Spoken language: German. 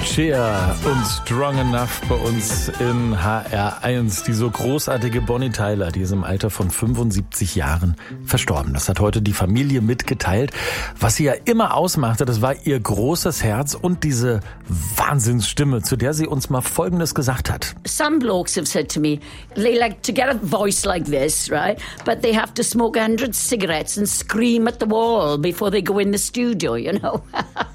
Cher und Strong Enough bei uns in HR1. Die so großartige Bonnie Tyler, die ist im Alter von 75 Jahren verstorben. Das hat heute die Familie mitgeteilt. Was sie ja immer ausmachte, das war ihr großes Herz und diese Wahnsinnsstimme, zu der sie uns mal Folgendes gesagt hat. Some blokes have said to me, they like to get a voice like this, right? But they have to smoke 100 cigarettes and scream at the wall before they go in the studio, you know.